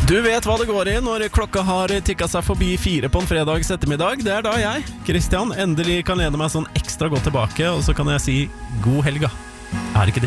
Du vet hva det går i når klokka har tikket seg forbi 4 på en fredags ettermiddag. Det da jeg, Kristian, endelig kan lene meg sånn ekstra godt tilbake, og så kan jeg si god helg. Er det ikke det?